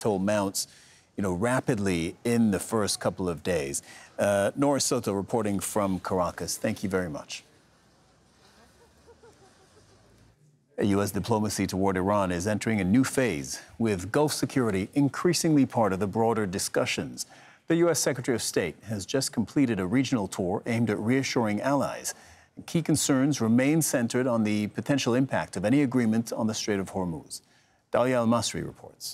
toll mounts, rapidly in the first couple of days. Norris Soto reporting from Caracas. Thank you very much. U.S. diplomacy toward Iran is entering a new phase, with Gulf security increasingly part of the broader discussions. The U.S. Secretary of State has just completed a regional tour aimed at reassuring allies. Key concerns remain centered on the potential impact of any agreement on the Strait of Hormuz. Dalia Al-Masri reports.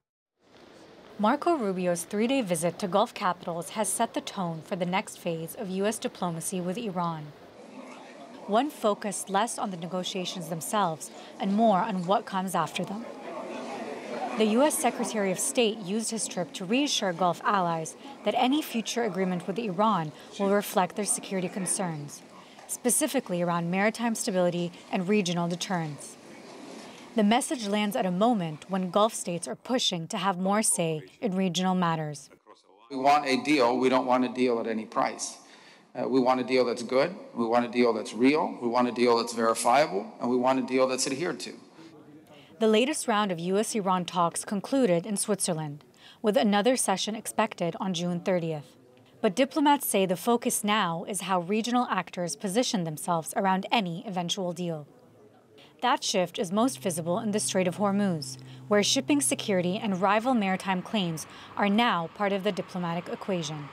Marco Rubio's three-day visit to Gulf capitals has set the tone for the next phase of U.S. diplomacy with Iran. One focused less on the negotiations themselves and more on what comes after them. The U.S. Secretary of State used his trip to reassure Gulf allies that any future agreement with Iran will reflect their security concerns, specifically around maritime stability and regional deterrence. The message lands at a moment when Gulf states are pushing to have more say in regional matters. We want a deal. We don't want a deal at any price. We want a deal that's good. We want a deal that's real. We want a deal that's verifiable. And we want a deal that's adhered to. The latest round of U.S.-Iran talks concluded in Switzerland, with another session expected on June 30th. But diplomats say the focus now is how regional actors position themselves around any eventual deal. That shift is most visible in the Strait of Hormuz, where shipping security and rival maritime claims are now part of the diplomatic equation.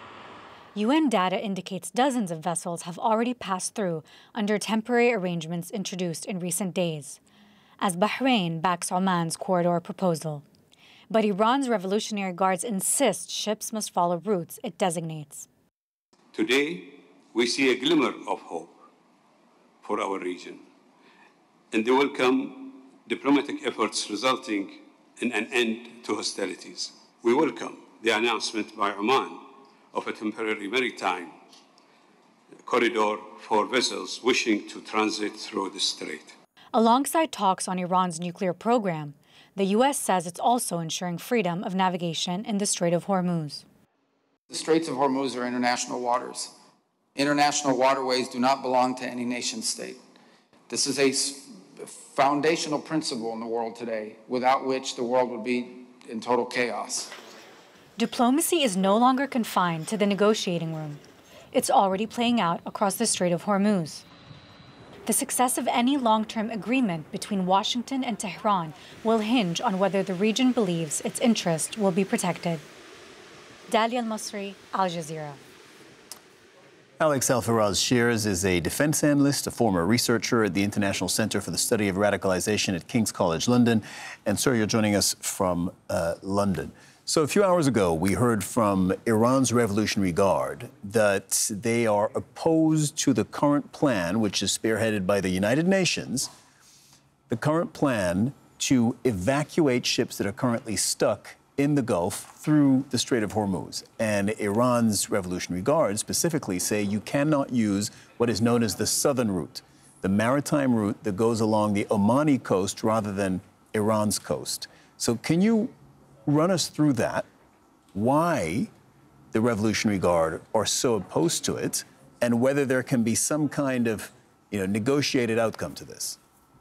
UN data indicates dozens of vessels have already passed through under temporary arrangements introduced in recent days, as Bahrain backs Oman's corridor proposal. But Iran's Revolutionary Guards insist ships must follow routes it designates. Today, we see a glimmer of hope for our region, and there will come diplomatic efforts resulting in an end to hostilities. We welcome the announcement by Oman of a temporary maritime corridor for vessels wishing to transit through the strait. Alongside talks on Iran's nuclear program, the U.S. says it's also ensuring freedom of navigation in the Strait of Hormuz. The Straits of Hormuz are international waters. International waterways do not belong to any nation state. This is a foundational principle in the world today, without which the world would be in total chaos. Diplomacy is no longer confined to the negotiating room. It's already playing out across the Strait of Hormuz. The success of any long-term agreement between Washington and Tehran will hinge on whether the region believes its interest will be protected. Dalia Al-Masri, Al Jazeera. Alex Al-Faraz Shears is a defense analyst, a former researcher at the International Center for the Study of Radicalization at King's College London. And sir, you're joining us from London. So a few hours ago, we heard from Iran's Revolutionary Guard that they are opposed to the current plan, which is spearheaded by the United Nations, the current plan to evacuate ships that are currently stuck in the Gulf through the Strait of Hormuz. And Iran's Revolutionary Guard specifically say you cannot use what is known as the southern route, the maritime route that goes along the Omani coast rather than Iran's coast. So can you run us through that, why the Revolutionary Guard are so opposed to it, and whether there can be some kind of negotiated outcome to this?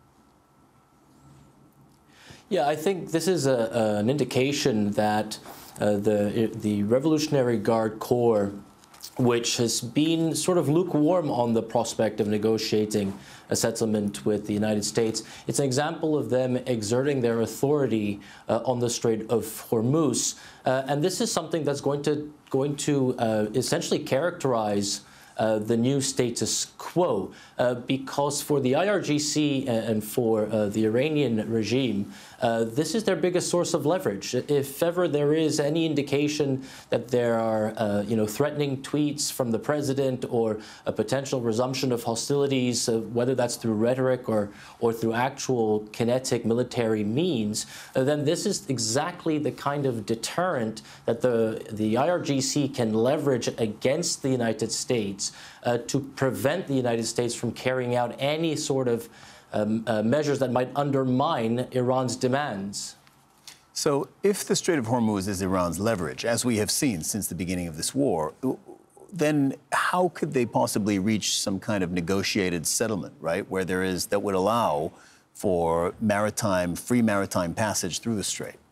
Yeah, I think this is an indication that the Revolutionary Guard Corps, which has been sort of lukewarm on the prospect of negotiating a settlement with the United States, it's an example of them exerting their authority on the Strait of Hormuz. And this is something that's going to essentially characterize the new status quo, because for the IRGC and for the Iranian regime, this is their biggest source of leverage. If ever there is any indication that there are, threatening tweets from the president or a potential resumption of hostilities, whether that's through rhetoric or through actual kinetic military means, then this is exactly the kind of deterrent that the IRGC can leverage against the United States to prevent the United States from carrying out any sort of measures that might undermine Iran's demands. So if the Strait of Hormuz is Iran's leverage, as we have seen since the beginning of this war, then how could they possibly reach some kind of negotiated settlement, right, where that would allow for free maritime passage through the Strait?